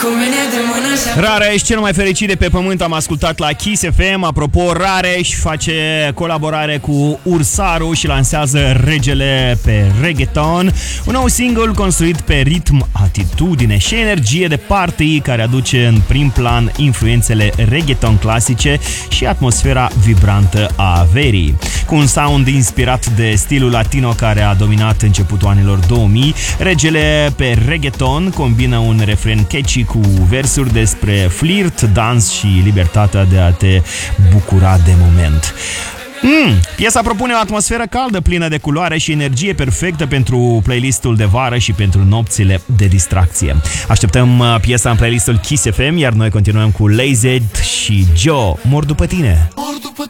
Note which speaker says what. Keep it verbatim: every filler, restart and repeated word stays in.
Speaker 1: Rareș, cel mai fericit de pe pământ, am ascultat la Kiss F M. Apropo, Rareș face colaborare cu Ursaru și lansează Regele pe reggaeton, un nou single construit pe ritm, atitudine și energie de party, care aduce în prim plan influențele reggaeton clasice și atmosfera vibrantă a verii. Cu un sound inspirat de stilul latino care a dominat începutul anilor două mii, Regele pe reggaeton combină un refren catchy cu versuri despre flirt, dans și libertatea de a te bucura de moment. Mm, piesa propune o atmosferă caldă, plină de culoare și energie, perfectă pentru playlistul de vară și pentru nopțile de distracție. Așteptăm piesa în playlistul Kiss F M, iar noi continuăm cu Lazy și Joe. Mor după tine. Mor după